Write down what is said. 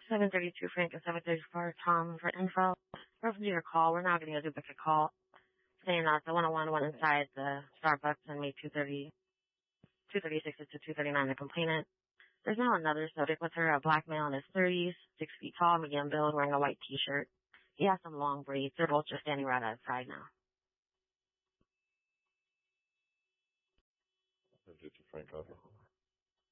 732 Frank and 734 Tom for info. Reference to your call, we're now getting a duplicate call saying that the 101 went inside the Starbucks and made 236 to 239 the complainant. There's now another subject with her, a black male in his 30s, 6 feet tall, medium build, wearing a white t-shirt. He has some long braids. They're both just standing right outside now. 732 Frank, over.